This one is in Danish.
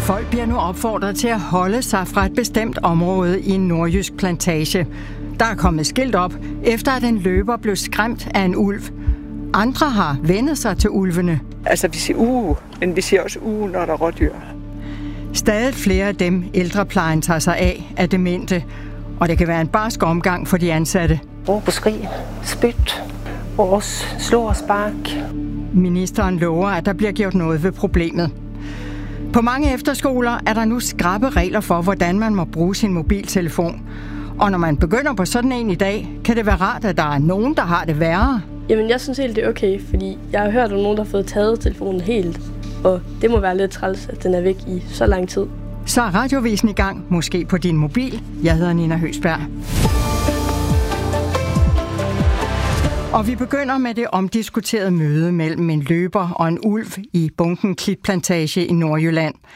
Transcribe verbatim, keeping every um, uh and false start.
Folk bliver nu opfordret til at holde sig fra et bestemt område i en nordjysk plantage. Der er kommet skilt op, efter at en løber blev skræmt af en ulv. Andre har vænnet sig til ulvene. Altså, vi siger uge, men vi siger også uge, når der er rådyr. Stadig flere af dem, ældreplejen tager sig af, er demente. Og det kan være en barsk omgang for de ansatte. Råb og skrig, spyt, og også slå og spark. Ministeren lover, at der bliver gjort noget ved problemet. På mange efterskoler er der nu skrappe regler for, hvordan man må bruge sin mobiltelefon. Og når man begynder på sådan en i dag, kan det være rart, at der er nogen, der har det værre. Jamen, jeg synes helt, det er okay, fordi jeg har hørt om nogen, der har fået taget telefonen helt. Og det må være lidt træls, at den er væk i så lang tid. Så er Radiovisen i gang, måske på din mobil. Jeg hedder Nina Høgsberg. Og vi begynder med det omdiskuterede møde mellem en løber og en ulv i Bunken Klitplantage i Nordjylland.